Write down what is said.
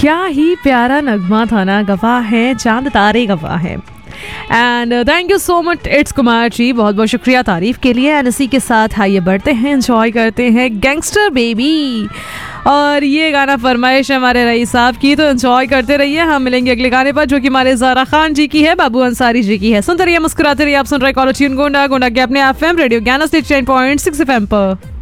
क्या ही प्यारा नगमा था ना, गवाह है चांद तारे गवाह है। And thank you so much it's Kumar ji, बहुत बहुत शुक्रिया तारीफ के लिए। एंड इसी के साथ आइए बढ़ते हैं, एंजॉय करते हैं गैंगस्टर बेबी। और ये गाना फरमाइश है हमारे रईस साहब की, तो एंजॉय करते रहिए। हम मिलेंगे अगले गाने पर जो कि हमारे ज़ारा खान जी की है, बाबू अंसारी जी की है। सुनते रहिए, मुस्कुराते रहिए। आप सुन रहे कॉलेज गोंडा गोंडा के अपने FM रेडियो ज्ञान 9.6 FM पर।